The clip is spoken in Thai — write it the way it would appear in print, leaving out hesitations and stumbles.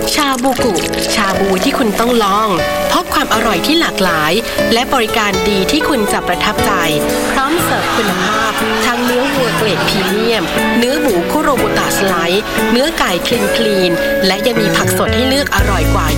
ชาบูกุชาบูที่คุณต้องลองพบความอร่อยที่หลากหลายและบริการดีที่คุณจะประทับใจพร้อมเสิร์ฟคุณภาพทั้งเนื้อวัวเกรดพรีเมียมเนื้อหมูคุโรบุตะสไลด์เนื้อไก่คลีนและยังมีผักสดให้เลือกอร่อยกว่า